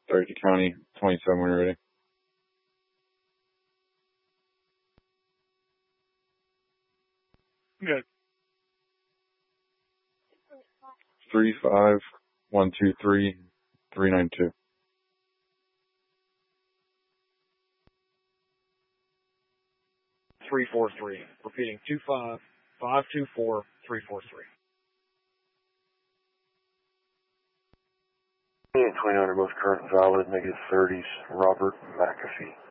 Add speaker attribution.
Speaker 1: 30 County, 27 when you're ready.
Speaker 2: Good.
Speaker 1: 35123 392.
Speaker 2: 343. Repeating 25524 343.
Speaker 3: 29 are both current valid, -30s, Robert McAfee.